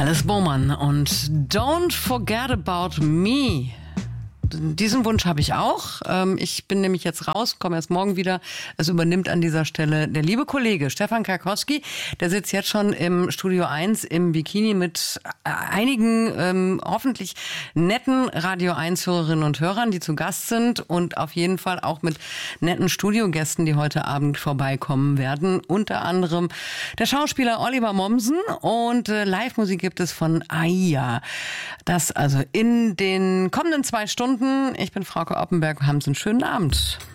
Alice Bowman und Don't Forget About Me. Diesen Wunsch habe ich auch. Ich bin nämlich jetzt raus, komme erst morgen wieder. Es übernimmt an dieser Stelle der liebe Kollege Stefan Karkowski. Der sitzt jetzt schon im Studio 1 im Bikini mit einigen hoffentlich netten Radio 1-Hörerinnen und Hörern, die zu Gast sind und auf jeden Fall auch mit netten Studiogästen, die heute Abend vorbeikommen werden. Unter anderem der Schauspieler Oliver Mommsen und Live-Musik gibt es von AIA. Das also in den kommenden 2 Stunden. Ich bin Frauke Oppenberg. Haben Sie einen schönen Abend.